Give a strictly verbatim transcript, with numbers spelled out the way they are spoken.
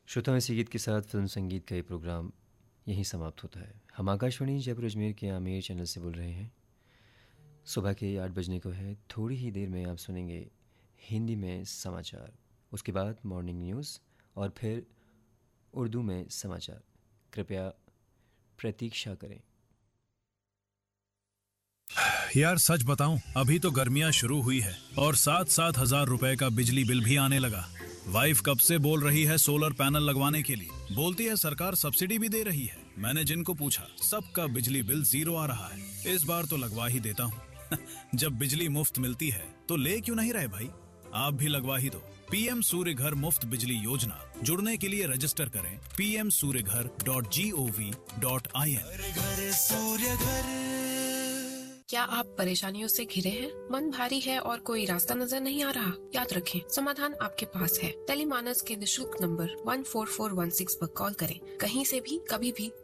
श्रोताओं, इसी गीत के साथ फिल्म संगीत का ये प्रोग्राम यहीं समाप्त होता है। हम आकाशवाणी जयपुर अजमेर के आमेर चैनल से बोल रहे हैं। सुबह के आठ बजने को है। थोड़ी ही देर में आप सुनेंगे हिंदी में समाचार, उसके बाद मॉर्निंग न्यूज़ और फिर उर्दू में समाचार। कृपया प्रतीक्षा करें। यार सच बताऊं, अभी तो गर्मियां शुरू हुई है और सात सात हजार रुपए का बिजली बिल भी आने लगा। वाइफ कब से बोल रही है सोलर पैनल लगवाने के लिए। बोलती है सरकार सब्सिडी भी दे रही है। मैंने जिनको पूछा सबका बिजली बिल जीरो आ रहा है। इस बार तो लगवा ही देता हूँ। जब बिजली मुफ्त मिलती है तो ले क्यों नहीं रहे भाई, आप भी लगवा ही दो। पीएम सूर्य घर मुफ्त बिजली योजना, जुड़ने के लिए रजिस्टर करें पी एम सूर्य घर dot G O V dot I N. क्या आप परेशानियों से घिरे हैं? मन भारी है और कोई रास्ता नजर नहीं आ रहा? याद रखें, समाधान आपके पास है। टेलीमानस के निशुल्क number one four four one six पर कॉल करें। कहीं से भी, कभी भी